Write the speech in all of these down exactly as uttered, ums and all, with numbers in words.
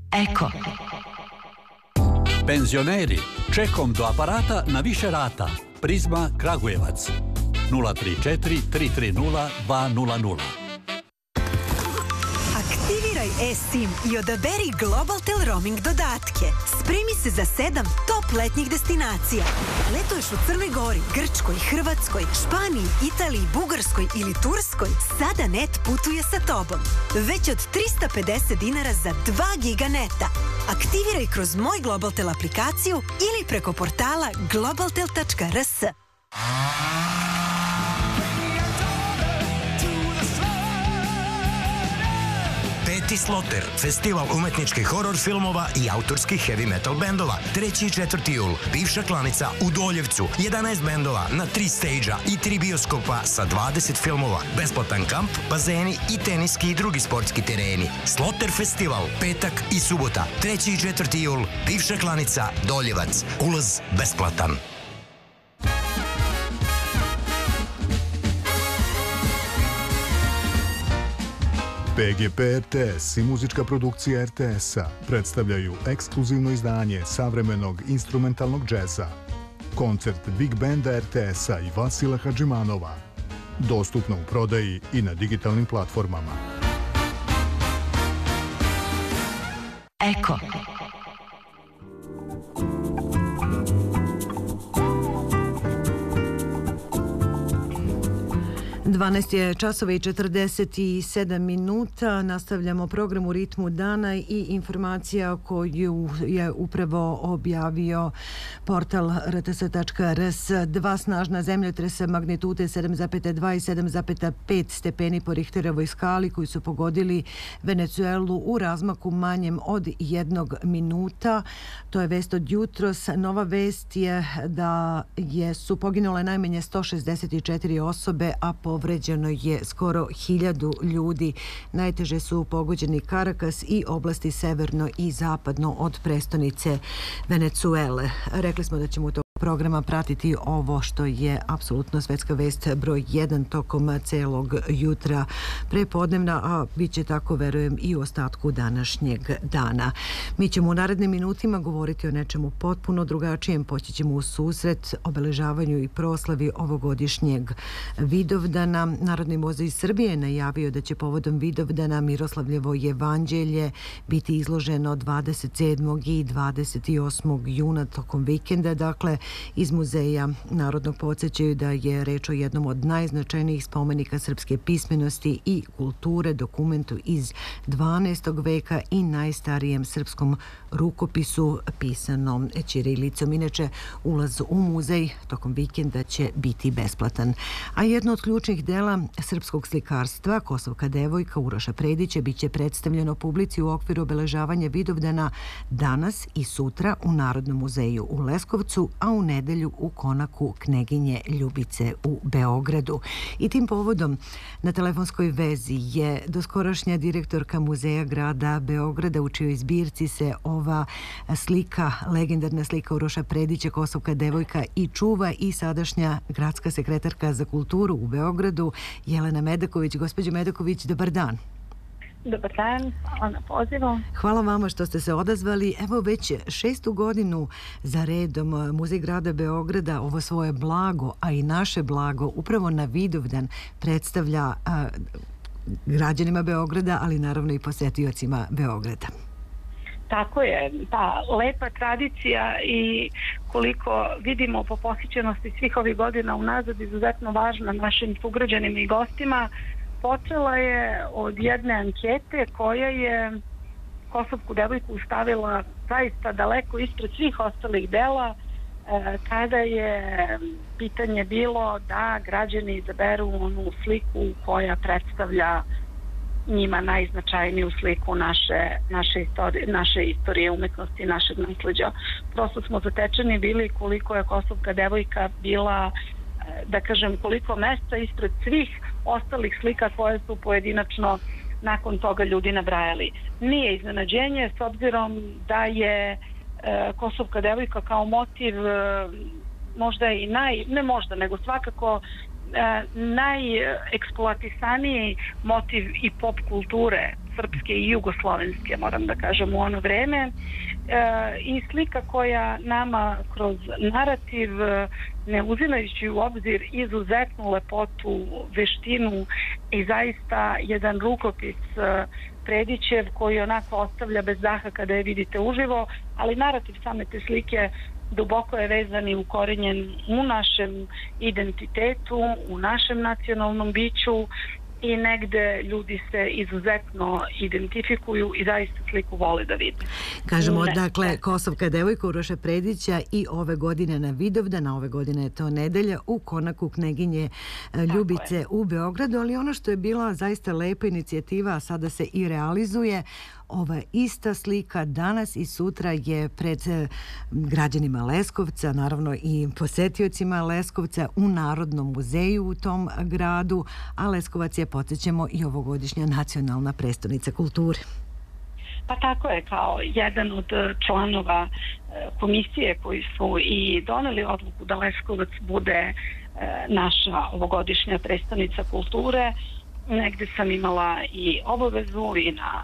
Eko. Penzioneri, čekom do aparata na više rata. Prizma Kragujevac. nula tri četiri tri tri nula dva nula nula. Aktiviraj eSIM i odaberi Globaltel roaming dodatke. Spremi se za sedam top letnjih destinacija. Letuješ u Crnoj Gori, Grčkoj, Hrvatskoj, Španiji, Italiji, Bugarskoj ili Turskoj? Sada net putuje sa tobom. Već od trista pedeset dinara za dva giga neta. Aktiviraj kroz Moj Globaltel aplikaciju ili preko portala globaltel tačka r s. Peti Sloter, festival umetničkih horor filmova i autorskih heavy metal bendova. treći i četvrti jul, bivša klanica u Doljevcu, jedanaest bendova na tri stage-a i tri bioskopa sa dvadeset filmova. Besplatan kamp, bazeni i teniski i drugi sportski tereni. Sloter festival, petak i subota, treći i četvrti jul, bivša klanica Doljevac. Ulaz besplatan. P G P R T S i muzička produkcija R T S-a predstavljaju ekskluzivno izdanje savremenog instrumentalnog džeza. Koncert Big Banda R T S-a i Vasila Hadžimanova. Dostupno u prodaji i na digitalnim platformama. Eko. dvanaest je časova i četrdeset sedam minuta. Nastavljamo program u ritmu dana i informacija koju je upravo objavio portal r t s tačka r s. Dva snažna zemljotresa magnitude sedam zarez dva i sedam zarez pet stepeni po Richterovoj skali koji su pogodili Venecuelu u razmaku manjem od jednog minuta. To je vest od jutros. Nova vest je da je, su poginule najmanje sto šezdeset četiri osobe, a povređeno je skoro hiljadu ljudi. Najteže su pogođeni Karakas i oblasti severno i zapadno od prestonice Venecuele. Rekli smo da ćemo u toku programa pratiti ovo što je apsolutno svetska vest broj jedan tokom celog jutra prepodnevna, a bit će tako, verujem, i u ostatku današnjeg dana. Mi ćemo u narednim minutima govoriti o nečemu potpuno drugačijem. Poći ćemo u susret obeležavanju i proslavi ovogodišnjeg Vidovdana. Narodni muzej Srbije je najavio da će povodom Vidovdana Miroslavljevo jevanđelje biti izloženo dvadeset sedmog i dvadeset osmog juna tokom vikenda. Dakle, iz Muzeja narodnog podsjećaju da je reč o jednom od najznačajnijih spomenika srpske pismenosti i kulture, dokumentu iz dvanaestog veka i najstarijem srpskom rukopisu pisanom ćirilicom. Inače, ulaz u muzej tokom vikenda će biti besplatan. A jedno od ključnih dela srpskog slikarstva, Kosovka devojka Uroša Predića, bit će predstavljeno publici u okviru obeležavanja Vidovdana danas i sutra u Narodnom muzeju u Leskovcu, a u nedelju u konaku Kneginje Ljubice u Beogradu. I tim povodom na telefonskoj vezi je doskorašnja direktorka Muzeja grada Beograda, u čijoj zbirci se ova slika, legendarna slika Uroša Predića, Kosovka devojka, i čuva, i sadašnja gradska sekretarka za kulturu u Beogradu, Jelena Medaković. Gospođo Medaković, dobar dan. Dobar dan, hvala na pozivu. Hvala vama što ste se odazvali. Evo, već šestu godinu za redom Muzej grada Beograda ovo svoje blago, a i naše blago, upravo na Vidovdan predstavlja a, građanima Beograda, ali naravno i posetiocima Beograda. Tako je, ta lepa tradicija i koliko vidimo po posjećenosti svih ovih godina unazad, izuzetno važna našim sugrađanima i gostima, počela je od jedne ankete koja je Kosovku devojku stavila zaista daleko ispred svih ostalih dela, kada je pitanje bilo da građani izaberu onu sliku koja predstavlja njima najznačajniju sliku naše, naše, istorije, naše istorije umetnosti i našeg nasleđa. Prosto smo zatečeni bili koliko je Kosovka devojka bila, da kažem, koliko mesta ispred svih ostalih slika koje su pojedinačno nakon toga ljudi nabrajali. Nije iznenađenje, s obzirom da je e, Kosovka devojka kao motiv e, možda i naj, ne možda, nego svakako e, najeksploatisaniji motiv i pop kulture srpske i jugoslovenske, moram da kažem, u ono vreme. E, I slika koja nama kroz narativ, ne uzimajući u obzir izuzetnu lepotu, veštinu i zaista jedan rukopis Predićev koji onako ostavlja bez daha kada je vidite uživo, ali narativ same te slike duboko je vezan i ukorenjen u našem identitetu, u našem nacionalnom biću i negde ljudi se izuzetno identifikuju i zaista sliku vole da vide. Kažemo, Ne. dakle, Kosovka devojka Uroša Predića i ove godine na Vidovdan, a ove godine je to nedelja, u konaku Kneginje Ljubice u Beogradu, ali ono što je bila zaista lepa inicijativa, a sada se i realizuje, ova ista slika danas i sutra je pred građanima Leskovca, naravno i posetiocima Leskovca u Narodnom muzeju u tom gradu, a Leskovac je, podsjećamo, i ovogodišnja nacionalna prestonica kulture. Pa tako je, kao jedan od članova komisije koji su i doneli odluku da Leskovac bude naša ovogodišnja prestonica kulture. Negde sam imala i obavezu i na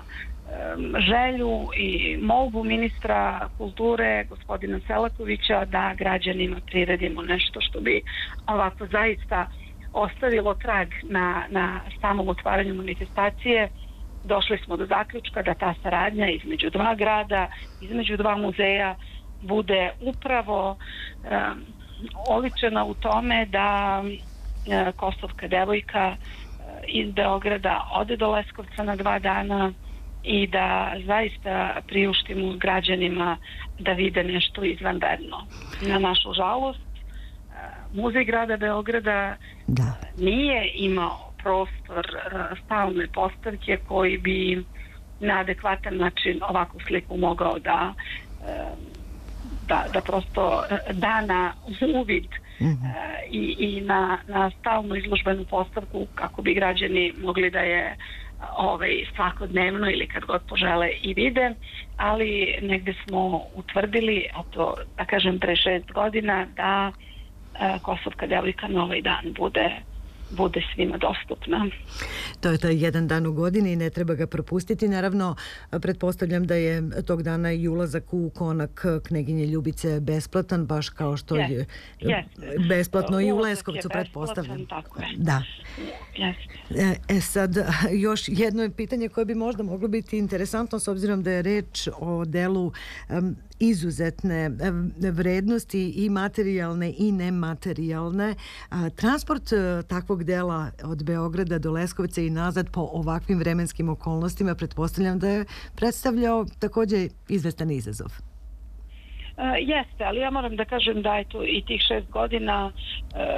želju i molbu ministra kulture gospodina Selakovića da građanima priredimo nešto što bi ovako zaista ostavilo trag na, na samom otvaranju manifestacije. Došli smo do zaključka da ta saradnja između dva grada, između dva muzeja bude upravo um, oličena u tome da uh, Kosovka devojka uh, iz Beograda ode do Leskovca na dva dana i da zaista priuštimo građanima da vide nešto izvanredno. Na našu žalost, Muzej grada Beograda Da. nije imao prostor stalne postavke koji bi na adekvatan način ovakvu sliku mogao da, da, da prosto da na uvid mm-hmm. i, i na, na stalnu izložbenu postavku kako bi građani mogli da je ovaj, svakodnevno ili kad god požele i vide, ali negde smo utvrdili, a to da kažem pre šest godina, da a, Kosovka devojka na ovaj dan bude bude svima dostupna. To je taj jedan dan u godini i ne treba ga propustiti. Naravno, pretpostavljam da je tog dana i ulazak u konak Kneginje Ljubice besplatan, baš kao što yes. je yes. besplatno i u Ulazak Leskovcu, pretpostavljam. Tako je. Da. Yes. E sad, još jedno pitanje koje bi možda moglo biti interesantno s obzirom da je reč o delu um, izuzetne vrednosti i materijalne i nematerijalne. Transport takvog dela od Beograda do Leskovca i nazad po ovakvim vremenskim okolnostima pretpostavljam da je predstavljao također izvestan izazov. Uh, jeste, ali ja moram da kažem da je to i tih šest godina uh,